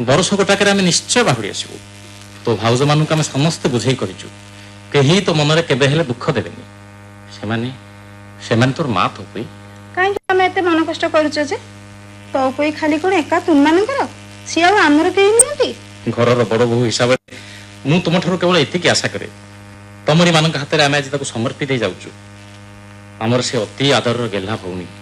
बरष गोटाक निश्चय बाहुड़ी आसबू तो भाउज मान आम समस्ते बुझे कहीचु कहीं तो मन में केवे दुख देवेनि तोर माँ तो कोई कहीं आम एत मन कष्ट करुचे तो कोई खाली कौन एका तुम मानकर सी आमर कहीं नुहति घर बड़ बहु हिसाब से मु तुम ठार केवल एति आशा करे तमरी मान हाथ में आम आज समर्पी दे जाऊँ आमर से अति आदर गेल्हा भौणी